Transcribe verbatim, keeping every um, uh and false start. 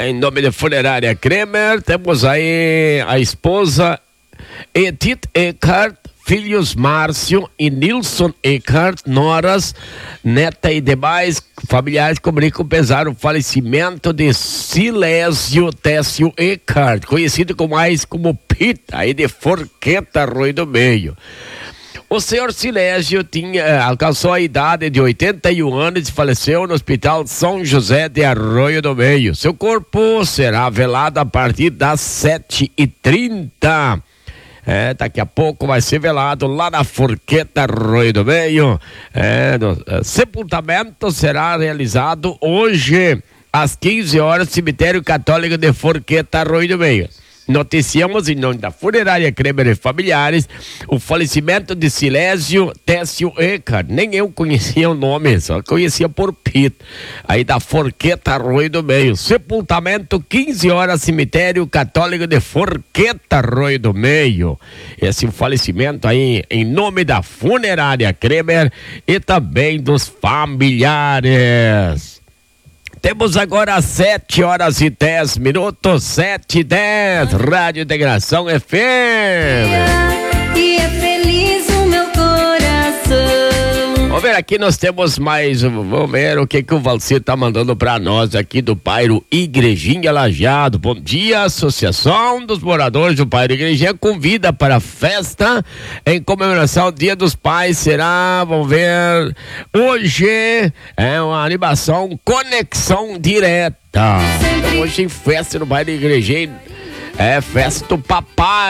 em nome da Funerária Kremer, temos aí a esposa Edith Eckhardt, filhos Márcio e Nilson Eckhardt, noras, neta e demais familiares comunicam pesar o falecimento de Silésio Técio Eckhardt, conhecido como mais como Pita, aí de Forqueta, Arroio do Meio. O senhor Silésio tinha, alcançou a idade de oitenta e um anos e faleceu no Hospital São José de Arroio do Meio. Seu corpo será velado a partir das sete e trinta. É, daqui a pouco vai ser velado lá na Forqueta, Arroio do Meio. É, no, é, sepultamento será realizado hoje às quinze horas, cemitério católico de Forqueta, Arroio do Meio. Noticiamos em nome da Funerária Kremer e Familiares o falecimento de Silésio Técio Eckhardt. Nem eu conhecia o nome, só conhecia por Pito. Aí da Forqueta, Arroio do Meio. Sepultamento, quinze horas, cemitério católico de Forqueta, Arroio do Meio. Esse falecimento aí em nome da Funerária Kremer e também dos familiares. Temos agora sete horas e dez minutos, sete e dez, Rádio Integração F M. E é feliz o meu coração. Vamos ver aqui, nós temos mais, vamos ver o que que o Valcir tá mandando pra nós aqui do bairro Igrejinha Lajeado. Bom dia, Associação dos Moradores do bairro Igrejinha convida para a festa em comemoração ao Dia dos Pais. Será, vamos ver, hoje é uma animação Conexão Direta. Hoje em festa no bairro Igrejinha, é festa do papai.